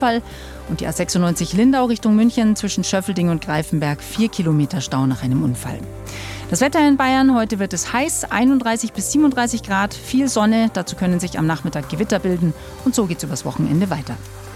Unfall. Und die A96 Lindau Richtung München zwischen Schöffelding und Greifenberg 4 Kilometer Stau nach einem Unfall. Das Wetter in Bayern, heute wird es heiß, 31 bis 37 Grad, viel Sonne, dazu können sich am Nachmittag Gewitter bilden und so geht es übers Wochenende weiter.